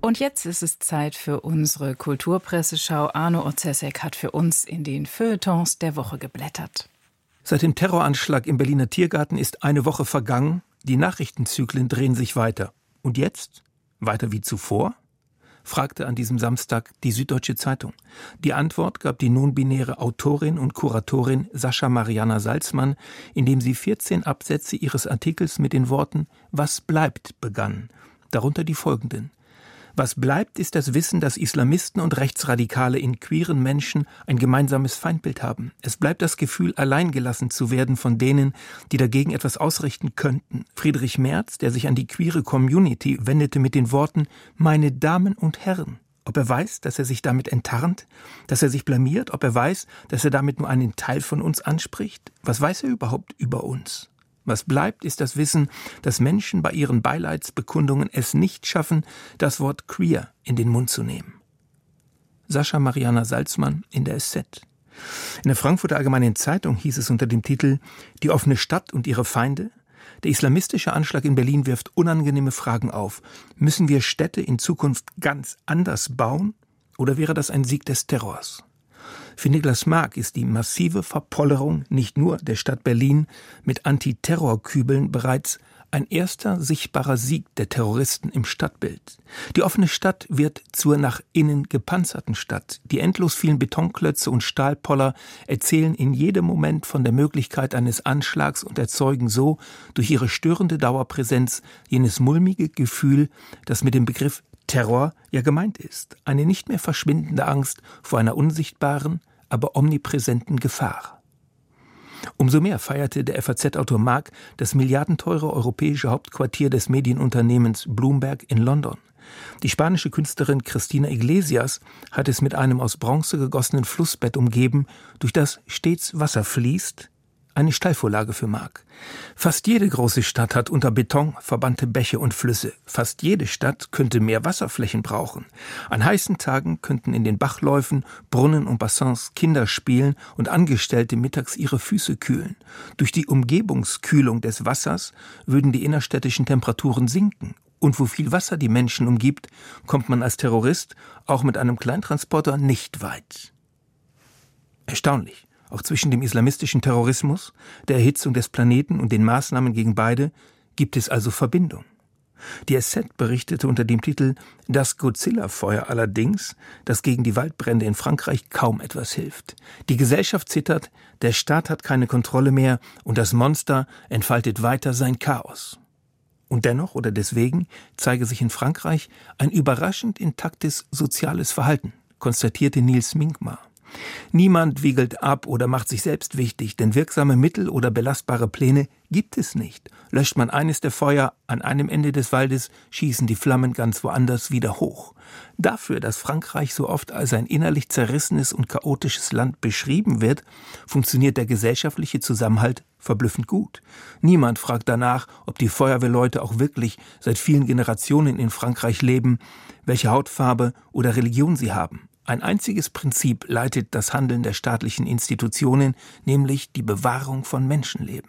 Und jetzt ist es Zeit für unsere Kulturpresseschau. Arno Orzesek hat für uns in den Feuilletons der Woche geblättert. Seit dem Terroranschlag im Berliner Tiergarten ist eine Woche vergangen. Die Nachrichtenzyklen drehen sich weiter. Und jetzt? Weiter wie zuvor? Fragte an diesem Samstag die Süddeutsche Zeitung. Die Antwort gab die nonbinäre Autorin und Kuratorin Sascha Mariana Salzmann, indem sie 14 Absätze ihres Artikels mit den Worten »Was bleibt« begann. Darunter die folgenden. Was bleibt, ist das Wissen, dass Islamisten und Rechtsradikale in queeren Menschen ein gemeinsames Feindbild haben. Es bleibt das Gefühl, alleingelassen zu werden von denen, die dagegen etwas ausrichten könnten. Friedrich Merz, der sich an die queere Community wendete mit den Worten »Meine Damen und Herren«. Ob er weiß, dass er sich damit enttarnt, dass er sich blamiert, ob er weiß, dass er damit nur einen Teil von uns anspricht? Was weiß er überhaupt über uns? Was bleibt, ist das Wissen, dass Menschen bei ihren Beileidsbekundungen es nicht schaffen, das Wort queer in den Mund zu nehmen. Sascha Mariana Salzmann in der SZ. In der Frankfurter Allgemeinen Zeitung hieß es unter dem Titel »Die offene Stadt und ihre Feinde«: Der islamistische Anschlag in Berlin wirft unangenehme Fragen auf. Müssen wir Städte in Zukunft ganz anders bauen? Oder wäre das ein Sieg des Terrors? Für Niklas Mark ist die massive Verpollerung nicht nur der Stadt Berlin mit Antiterrorkübeln bereits ein erster sichtbarer Sieg der Terroristen im Stadtbild. Die offene Stadt wird zur nach innen gepanzerten Stadt. Die endlos vielen Betonklötze und Stahlpoller erzählen in jedem Moment von der Möglichkeit eines Anschlags und erzeugen so durch ihre störende Dauerpräsenz jenes mulmige Gefühl, das mit dem Begriff Terror ja gemeint ist. Eine nicht mehr verschwindende Angst vor einer unsichtbaren, aber omnipräsenten Gefahr. Umso mehr feierte der FAZ-Autor Mark das milliardenteure europäische Hauptquartier des Medienunternehmens Bloomberg in London. Die spanische Künstlerin Cristina Iglesias hat es mit einem aus Bronze gegossenen Flussbett umgeben, durch das stets Wasser fließt. Eine Steilvorlage für Mark. Fast jede große Stadt hat unter Beton verbannte Bäche und Flüsse. Fast jede Stadt könnte mehr Wasserflächen brauchen. An heißen Tagen könnten in den Bachläufen, Brunnen und Bassins Kinder spielen und Angestellte mittags ihre Füße kühlen. Durch die Umgebungskühlung des Wassers würden die innerstädtischen Temperaturen sinken. Und wo viel Wasser die Menschen umgibt, kommt man als Terrorist auch mit einem Kleintransporter nicht weit. Erstaunlich. Auch zwischen dem islamistischen Terrorismus, der Erhitzung des Planeten und den Maßnahmen gegen beide gibt es also Verbindung. Die SZ berichtete unter dem Titel »Das Godzilla-Feuer allerdings, das gegen die Waldbrände in Frankreich kaum etwas hilft. Die Gesellschaft zittert, der Staat hat keine Kontrolle mehr und das Monster entfaltet weiter sein Chaos.« Und dennoch oder deswegen zeige sich in Frankreich ein überraschend intaktes soziales Verhalten, konstatierte Nils Minkmar. Niemand wiegelt ab oder macht sich selbst wichtig, denn wirksame Mittel oder belastbare Pläne gibt es nicht. Löscht man eines der Feuer an einem Ende des Waldes, schießen die Flammen ganz woanders wieder hoch. Dafür, dass Frankreich so oft als ein innerlich zerrissenes und chaotisches Land beschrieben wird, funktioniert der gesellschaftliche Zusammenhalt verblüffend gut. Niemand fragt danach, ob die Feuerwehrleute auch wirklich seit vielen Generationen in Frankreich leben, welche Hautfarbe oder Religion sie haben. Ein einziges Prinzip leitet das Handeln der staatlichen Institutionen, nämlich die Bewahrung von Menschenleben.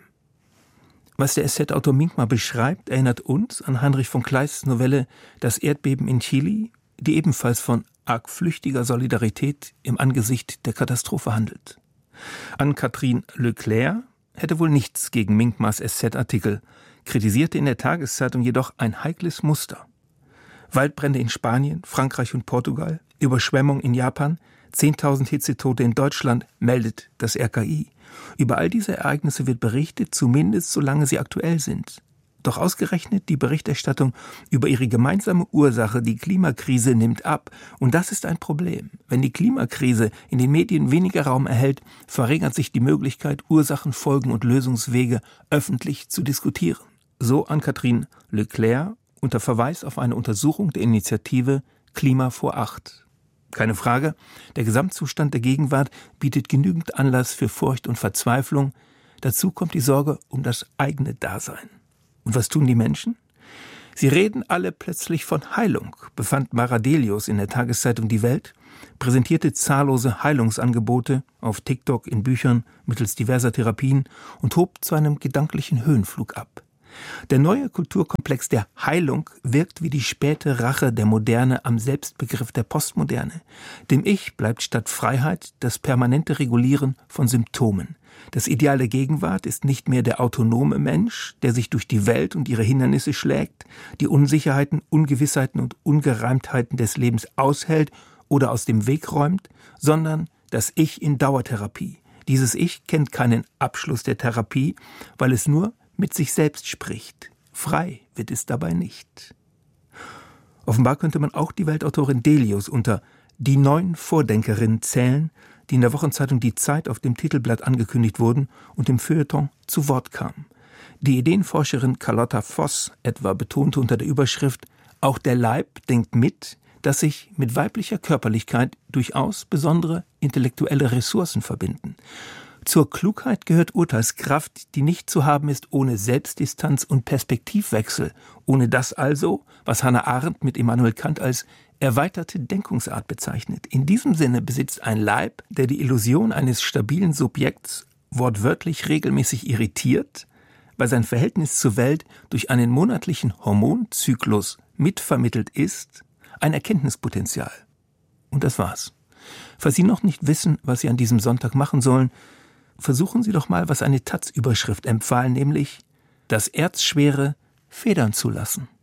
Was der SZ-Autor Minkmar beschreibt, erinnert uns an Heinrich von Kleists Novelle »Das Erdbeben in Chile«, die ebenfalls von arg flüchtiger Solidarität im Angesicht der Katastrophe handelt. Anne-Catherine Leclerc hätte wohl nichts gegen Minkmars SZ-Artikel, kritisierte in der Tageszeitung jedoch ein heikles Muster. Waldbrände in Spanien, Frankreich und Portugal, Überschwemmung in Japan, 10.000 Hitzetote in Deutschland, meldet das RKI. Über all diese Ereignisse wird berichtet, zumindest solange sie aktuell sind. Doch ausgerechnet die Berichterstattung über ihre gemeinsame Ursache, die Klimakrise, nimmt ab. Und das ist ein Problem. Wenn die Klimakrise in den Medien weniger Raum erhält, verringert sich die Möglichkeit, Ursachen, Folgen und Lösungswege öffentlich zu diskutieren. So Anne-Catherine Leclerc unter Verweis auf eine Untersuchung der Initiative Klima vor 8. Keine Frage, der Gesamtzustand der Gegenwart bietet genügend Anlass für Furcht und Verzweiflung. Dazu kommt die Sorge um das eigene Dasein. Und was tun die Menschen? Sie reden alle plötzlich von Heilung, befand Mara Delius in der Tageszeitung Die Welt, präsentierte zahllose Heilungsangebote auf TikTok, in Büchern, mittels diverser Therapien und hob zu einem gedanklichen Höhenflug ab. Der neue Kulturkomplex der Heilung wirkt wie die späte Rache der Moderne am Selbstbegriff der Postmoderne. Dem Ich bleibt statt Freiheit das permanente Regulieren von Symptomen. Das Ideal der Gegenwart ist nicht mehr der autonome Mensch, der sich durch die Welt und ihre Hindernisse schlägt, die Unsicherheiten, Ungewissheiten und Ungereimtheiten des Lebens aushält oder aus dem Weg räumt, sondern das Ich in Dauertherapie. Dieses Ich kennt keinen Abschluss der Therapie, weil es nur mit sich selbst spricht. Frei wird es dabei nicht. Offenbar könnte man auch die Weltautorin Delius unter die 9 Vordenkerinnen zählen, die in der Wochenzeitung Die Zeit auf dem Titelblatt angekündigt wurden und im Feuilleton zu Wort kamen. Die Ideenforscherin Carlotta Voss etwa betonte unter der Überschrift »Auch der Leib denkt mit«, dass sich mit weiblicher Körperlichkeit durchaus besondere intellektuelle Ressourcen verbinden. Zur Klugheit gehört Urteilskraft, die nicht zu haben ist ohne Selbstdistanz und Perspektivwechsel, ohne das also, was Hannah Arendt mit Immanuel Kant als erweiterte Denkungsart bezeichnet. In diesem Sinne besitzt ein Leib, der die Illusion eines stabilen Subjekts wortwörtlich regelmäßig irritiert, weil sein Verhältnis zur Welt durch einen monatlichen Hormonzyklus mitvermittelt ist, ein Erkenntnispotenzial. Und das war's. Falls Sie noch nicht wissen, was Sie an diesem Sonntag machen sollen, versuchen Sie doch mal, was eine Taz-Überschrift empfahl, nämlich das Erzschwere federn zu lassen.